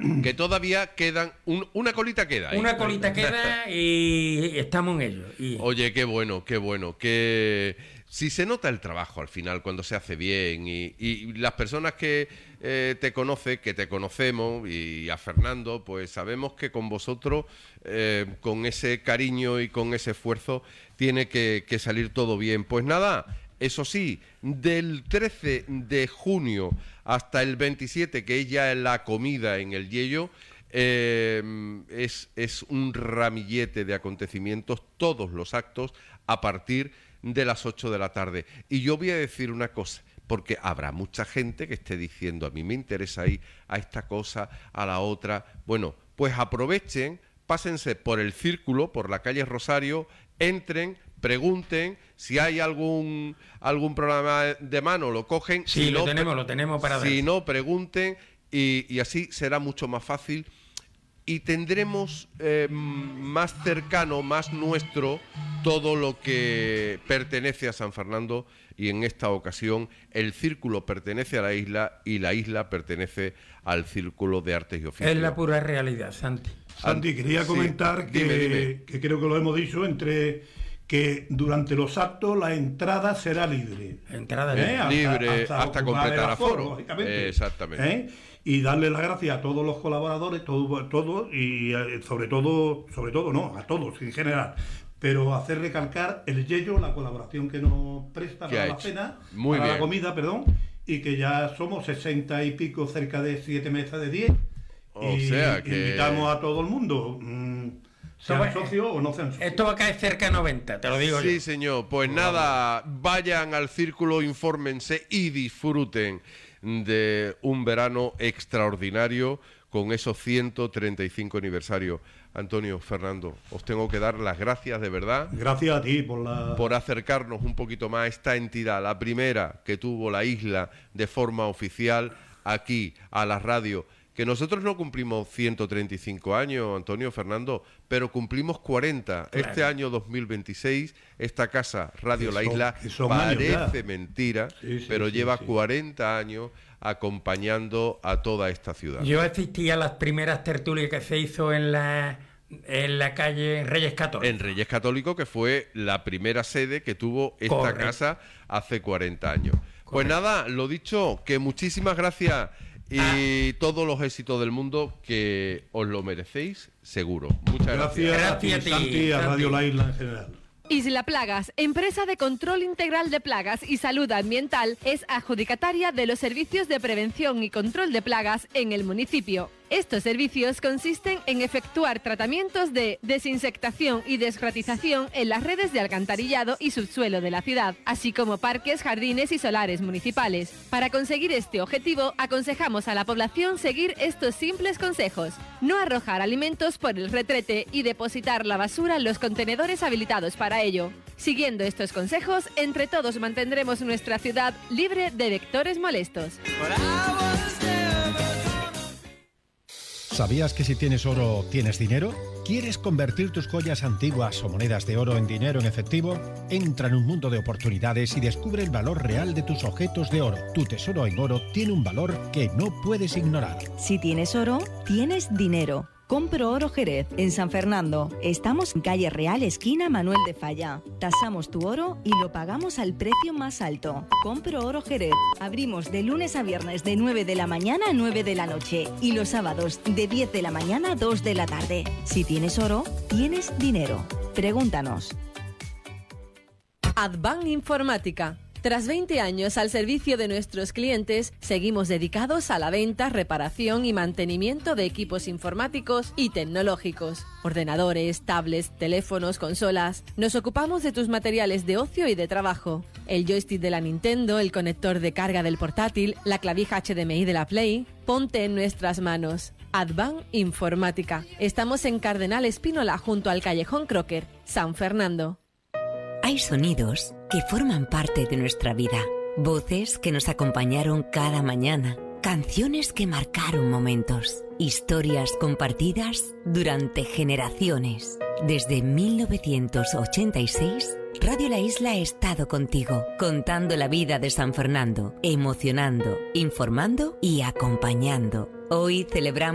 que todavía quedan, una colita queda ahí. Una colita queda y estamos en ello. Oye, qué bueno, que si se nota el trabajo al final cuando se hace bien y las personas que te conocen, que te conocemos, y a Fernando, pues sabemos que con vosotros, con ese cariño y con ese esfuerzo, tiene que salir todo bien. Pues nada, eso sí, del 13 de junio hasta el 27, que es ya la comida en el Yello, es un ramillete de acontecimientos, todos los actos a partir de las 8 de la tarde. Y yo voy a decir una cosa, porque habrá mucha gente que esté diciendo, a mí me interesa ir a esta cosa, a la otra. Bueno, pues aprovechen, pásense por el Círculo, por la calle Rosario, entren, pregunten, si hay algún programa de mano, lo cogen. Sí, lo tenemos para ver. Si no, pregunten y así será mucho más fácil y tendremos más cercano, más nuestro, todo lo que pertenece a San Fernando, y en esta ocasión el Círculo pertenece a la isla y la isla pertenece al Círculo de Artes y Oficios. Es la pura realidad, Santi. Santi, quería comentar que creo que lo hemos dicho, que durante los actos la entrada será libre. Entrada libre hasta completar aforo. Lógicamente. Exactamente. Y darle las gracias a todos los colaboradores, todo y sobre todo no, a todos en general. Pero hacer recalcar el Yello, la colaboración que nos presta para la cena, para la comida, y que ya somos 60 y pico, cerca de 7 mesas de 10. O sea que invitamos a todo el mundo, sean socios o no sean socios. Esto va a caer cerca de 90, te lo digo yo. Sí, señor. Pues nada, vayan al Círculo, infórmense y disfruten de un verano extraordinario con esos 135 aniversarios. Antonio, Fernando, os tengo que dar las gracias de verdad. Gracias a ti por acercarnos un poquito más a esta entidad, la primera que tuvo la isla de forma oficial aquí a la radio. Que nosotros no cumplimos 135 años, Antonio, Fernando, pero cumplimos 40. Claro. Este año 2026, esta casa, Radio La Isla, parece mentira, pero lleva 40 años acompañando a toda esta ciudad. Yo asistí a las primeras tertulias que se hizo en la calle Reyes Católicos. En Reyes Católicos, que fue la primera sede que tuvo esta casa hace 40 años. Correcto. Pues nada, lo dicho, que muchísimas gracias. Y todos los éxitos del mundo, que os lo merecéis, seguro. Muchas gracias. Gracias a ti, Santi, a Radio La Isla en general. Isla Plagas, empresa de control integral de plagas y salud ambiental, es adjudicataria de los servicios de prevención y control de plagas en el municipio. Estos servicios consisten en efectuar tratamientos de desinsectación y desgratización en las redes de alcantarillado y subsuelo de la ciudad, así como parques, jardines y solares municipales. Para conseguir este objetivo, aconsejamos a la población seguir estos simples consejos: no arrojar alimentos por el retrete y depositar la basura en los contenedores habilitados para ello. Siguiendo estos consejos, entre todos mantendremos nuestra ciudad libre de vectores molestos. ¿Sabías que si tienes oro, tienes dinero? ¿Quieres convertir tus joyas antiguas o monedas de oro en dinero en efectivo? Entra en un mundo de oportunidades y descubre el valor real de tus objetos de oro. Tu tesoro en oro tiene un valor que no puedes ignorar. Si tienes oro, tienes dinero. Compro Oro Jerez, en San Fernando. Estamos en calle Real, esquina Manuel de Falla. Tasamos tu oro y lo pagamos al precio más alto. Compro Oro Jerez. Abrimos de lunes a viernes de 9 de la mañana a 9 de la noche. Y los sábados de 10 de la mañana a 2 de la tarde. Si tienes oro, tienes dinero. Pregúntanos. Advan Informática. Tras 20 años al servicio de nuestros clientes, seguimos dedicados a la venta, reparación y mantenimiento de equipos informáticos y tecnológicos. Ordenadores, tablets, teléfonos, consolas. Nos ocupamos de tus materiales de ocio y de trabajo. El joystick de la Nintendo, el conector de carga del portátil, la clavija HDMI de la Play. Ponte en nuestras manos. Advan Informática. Estamos en Cardenal Espínola, junto al Callejón Crocker, San Fernando. Hay sonidos que forman parte de nuestra vida, voces que nos acompañaron cada mañana, canciones que marcaron momentos, historias compartidas durante generaciones. Desde 1986, Radio La Isla ha estado contigo, contando la vida de San Fernando, emocionando, informando y acompañando. Hoy celebramos